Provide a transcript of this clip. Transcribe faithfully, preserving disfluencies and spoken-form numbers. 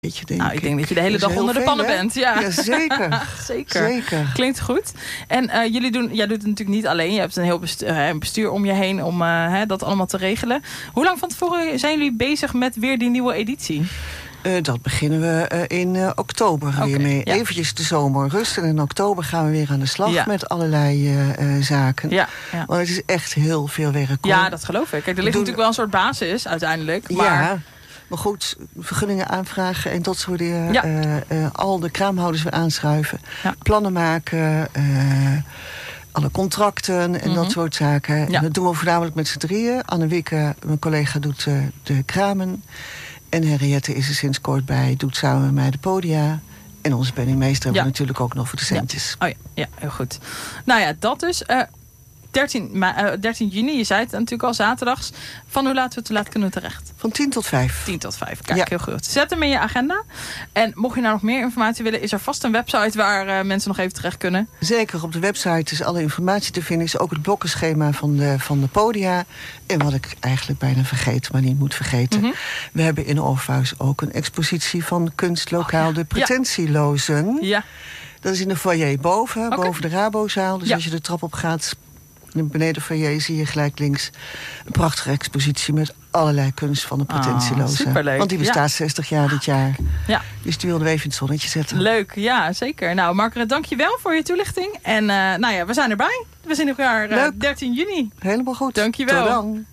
Beetje, denk nou, ik denk dat je de hele dag onder de pannen bent. Ja, ja zeker. zeker. zeker. Klinkt goed. En uh, jullie doen, jij doet het natuurlijk niet alleen. Je hebt een heel bestuur, uh, een bestuur om je heen om uh, hè, dat allemaal te regelen. Hoe lang van tevoren zijn jullie bezig met weer die nieuwe editie? Uh, dat beginnen we uh, in uh, oktober okay, weer mee. Ja. Eventjes de zomer rust. En in oktober gaan we weer aan de slag ja. met allerlei uh, uh, zaken. Ja, ja. Maar het is echt heel veel werk. Hoor. Ja, dat geloof ik. Kijk, er ligt doen... natuurlijk wel een soort basis uiteindelijk. Maar... Ja. Maar goed, vergunningen aanvragen en dat soort dingen. Ja. Uh, uh, al de kraamhouders weer aanschuiven. Ja. Plannen maken. Uh, alle contracten en mm-hmm. dat soort zaken. Ja. En dat doen we voornamelijk met z'n drieën. Anne-Wieke, mijn collega, doet uh, de kramen. En Henriette is er sinds kort bij. Doet samen met mij de podia. En onze penningmeester hebben ja. we natuurlijk ook nog voor de centjes. Ja. Oh ja. ja, heel goed. Nou ja, dat dus... Uh... dertien juni, je zei het natuurlijk al, zaterdags. Van hoe laten we te laat kunnen we terecht? Van tien tot vijf. tien tot vijf, kijk, ja. heel goed. Zet hem in je agenda. En mocht je nou nog meer informatie willen... is er vast een website waar uh, mensen nog even terecht kunnen? Zeker, op de website is alle informatie te vinden. Is ook het blokkenschema van de, van de podia. En wat ik eigenlijk bijna vergeet, maar niet moet vergeten. Mm-hmm. We hebben in Orpheus ook een expositie van kunstlokaal oh, ja. De Pretentielozen. Ja. Dat is in de foyer boven, okay. boven de Rabozaal. Dus ja. als je de trap op gaat... in het benedenfoyer zie je gelijk links een prachtige expositie met allerlei kunst van de pretentielozen. Oh, superleuk. Want die bestaat ja. zestig jaar dit jaar. Ja. Dus die wilden we even in het zonnetje zetten. Leuk, ja, zeker. Nou, Margaret, dank je wel voor je toelichting. En uh, nou ja, we zijn erbij. We zien elkaar uh, dertien juni. Helemaal goed. Dank je wel. Tot dan.